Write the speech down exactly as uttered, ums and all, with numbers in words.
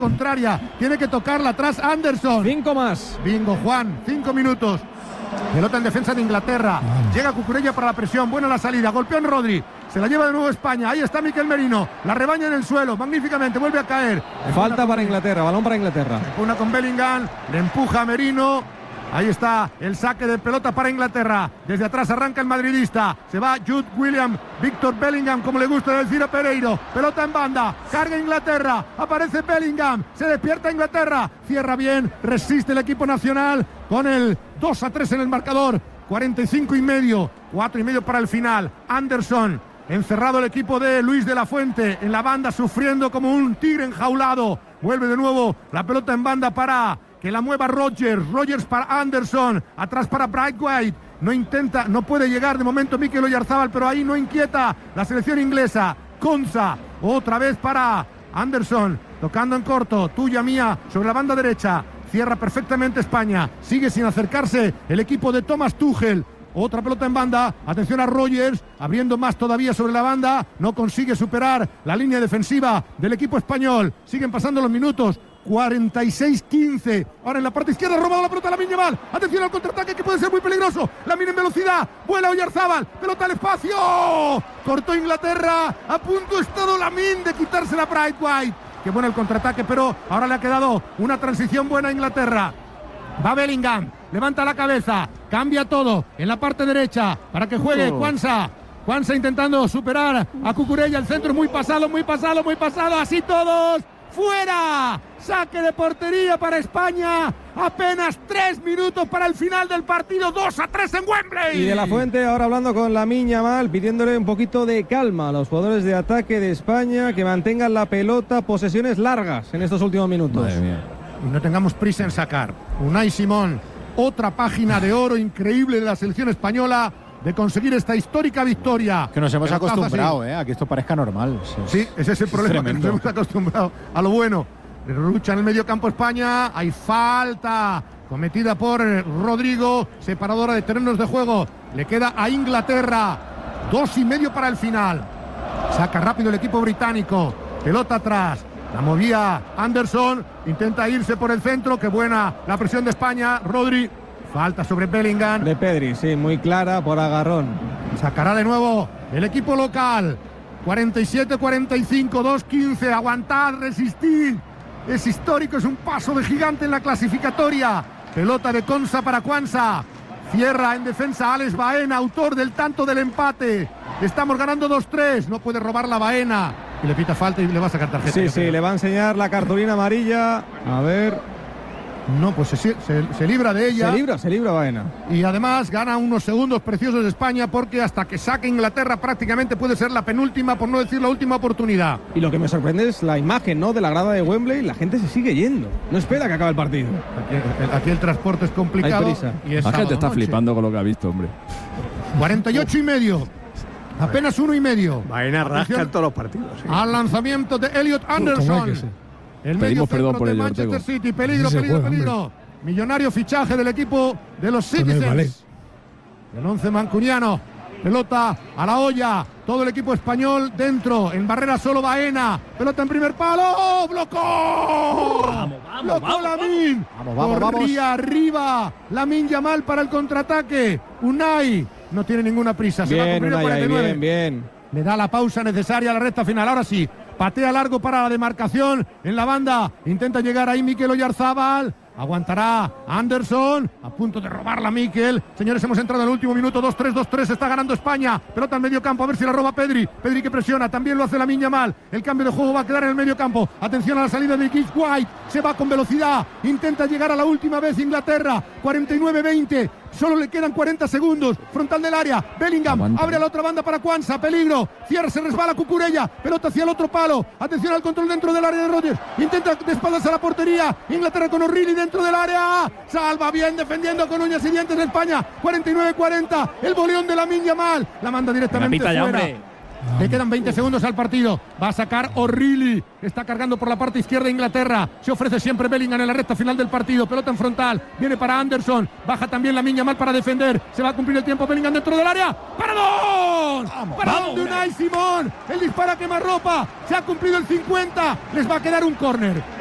contraria, tiene que tocarla atrás Anderson. Cinco más. Bingo, Juan, cinco minutos. Pelota en defensa de Inglaterra. Llega Cucurella para la presión. Buena la salida. Golpeó en Rodri. Se la lleva de nuevo España. Ahí está Mikel Merino. La rebaña en el suelo. Magníficamente. Vuelve a caer. Falta para Inglaterra. Balón para Inglaterra. Una con Bellingham. Le empuja a Merino. Ahí está el saque de pelota para Inglaterra. Desde atrás arranca el madridista. Se va Jude Williams, Victor Bellingham, como le gusta decir a Pereiro. Pelota en banda. Carga Inglaterra. Aparece Bellingham. Se despierta Inglaterra. Cierra bien. Resiste el equipo nacional con el dos a tres en el marcador. cuarenta y cinco y medio. cuatro y medio para el final. Anderson. Encerrado el equipo de Luis de la Fuente. En la banda sufriendo como un tigre enjaulado. Vuelve de nuevo la pelota en banda para que la mueva Rogers, Rogers para Anderson, atrás para Braithwaite, no intenta, no puede llegar de momento Mikel Oyarzabal, pero ahí no inquieta la selección inglesa. Konsa, otra vez para Anderson, tocando en corto, tuya mía, sobre la banda derecha, cierra perfectamente España, sigue sin acercarse el equipo de Thomas Tuchel. Otra pelota en banda, atención a Rogers, abriendo más todavía sobre la banda, no consigue superar la línea defensiva del equipo español, siguen pasando los minutos. cuarenta y seis quince. Ahora en la parte izquierda, robado la pelota a Lamine Yamal. Atención al contraataque que puede ser muy peligroso. Lamine en velocidad. Vuela Oyarzabal. Pelota al espacio. Cortó Inglaterra. A punto ha estado Lamine de quitársela a Braithwaite. Qué bueno el contraataque, pero ahora le ha quedado una transición buena a Inglaterra. Va Bellingham. Levanta la cabeza. Cambia todo en la parte derecha para que juegue Quansah. Quansah intentando superar a Cucurella. El centro es muy pasado, muy pasado, muy pasado. Así todos. ¡Fuera! Saque de portería para España. Apenas tres minutos para el final del partido. dos a tres en Wembley. Y de la Fuente ahora hablando con Lamine Yamal, pidiéndole un poquito de calma a los jugadores de ataque de España, que mantengan la pelota, posesiones largas en estos últimos minutos. Madre mía. Y no tengamos prisa en sacar. Unai Simón, otra página de oro increíble de la selección española, de conseguir esta histórica victoria. Que nos hemos Pero acostumbrado eh, a que esto parezca normal. Sí, sí, ese es el problema, que nos hemos acostumbrado a lo bueno. Lucha en el medio campo España, hay falta cometida por Rodrigo, separadora de terrenos de juego. Le queda a Inglaterra, dos y medio para el final. Saca rápido el equipo británico, pelota atrás. La movía Anderson, intenta irse por el centro, qué buena la presión de España. Rodri. Falta sobre Bellingham. De Pedri, sí, muy clara por agarrón. Sacará de nuevo el equipo local. cuarenta y siete cuarenta y cinco, dos quince. Aguantar, resistir. Es histórico, es un paso de gigante en la clasificatoria. Pelota de Konsa para Quansah. Cierra en defensa Alex Baena, autor del tanto del empate. Estamos ganando dos tres. No puede robar la Baena. Y le pita falta y le va a sacar tarjeta. Sí, sí, le va a enseñar la cartulina amarilla. A ver. No, pues se, se, se libra de ella. Se libra, se libra Baena. Y además gana unos segundos preciosos de España, porque hasta que saque Inglaterra prácticamente puede ser la penúltima, por no decir la última oportunidad. Y lo que me sorprende es la imagen, ¿no?, de la grada de Wembley. La gente se sigue yendo. No espera que acabe el partido. Aquí, el, aquí el transporte es complicado. Hay prisa. Y es la gente está noche. flipando con lo que ha visto, hombre. cuarenta y ocho y medio. Apenas uno y medio. Baena rasca en todos los partidos. Sí. Al lanzamiento de Elliot Anderson. El medio perdón por de ello, Manchester Ortego. City. Peligro, Sí, peligro, juega, peligro. hombre. Millonario fichaje del equipo de los Con el Citizens. Valais. El once mancuniano. Pelota a la olla. Todo el equipo español dentro. En barrera solo Baena. Pelota en primer palo. ¡Oh, blocó! Vamos, vamos, Blocó vamos, Lamine. Vamos, vamos, Corría vamos. arriba. Lamine Yamal para el contraataque. Unai no tiene ninguna prisa. Se va a Bien, cumplir el Unai, ahí, cuarenta y nueve. bien, bien. Le da la pausa necesaria a la recta final. Ahora sí, patea largo para la demarcación en la banda. Intenta llegar ahí Mikel Oyarzabal. Aguantará Anderson. A punto de robarla Mikel. Señores, hemos entrado en el último minuto. dos tres, dos tres. Está ganando España. Pelota en medio campo. A ver si la roba Pedri. Pedri que presiona. También lo hace Lamine Yamal. El cambio de juego va a quedar en el medio campo. Atención a la salida de Gibbs White. Se va con velocidad. Intenta llegar a la última vez Inglaterra. cuarenta y nueve veinte. Solo le quedan cuarenta segundos. Frontal del área. Bellingham Aguanta. abre a la otra banda para Quansah. Peligro. Cierra, se resbala Cucurella. Pelota hacia el otro palo. Atención al control dentro del área de Rodgers. Intenta de espaldas a la portería. Inglaterra con O'Reilly dentro del área. Salva bien defendiendo con uñas y dientes de España. cuarenta y nueve cuarenta. El boleón de Lamine Yamal. La manda directamente Pita ya, fuera. hombre. Le quedan veinte segundos al partido. Va a sacar O'Reilly. Está cargando por la parte izquierda Inglaterra. Se ofrece siempre Bellingham en la recta final del partido. Pelota en frontal. Viene para Anderson. Baja también Lamine Yamal para defender. Se va a cumplir el tiempo. Bellingham dentro del área. ¡Paradón! ¡Paradón de Unai Simón! El dispara quemarropa. Se ha cumplido el cincuenta. Les va a quedar un córner.